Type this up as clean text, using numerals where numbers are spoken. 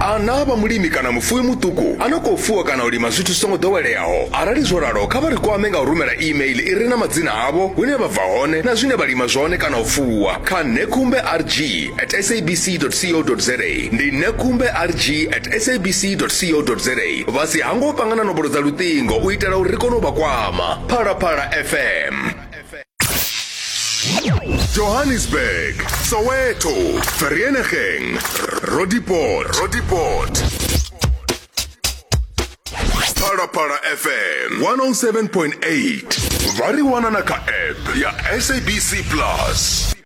ana vha mulimi kana mufuwi muṱuku ano khou fuwa kana u lima zwithu songo ḓoweleaho arali zwo ralo kha vha ri kwame nga u rumela email i re na madzina avho hune vha bva hone na zwine vha lima zwone kana u fuwa kha nekumberg@sabc.co.za ndi nekumberg@sabc.co.za vha si hangwe u panga na nomboro dza luṱingo u itela uri ri kone u vha kwama. Phalaphala FM, Johannesburg, Soweto, Vereeniging, Roodepoort. Phalaphala FM 107.8 vari wana na ka app ya SABC Plus.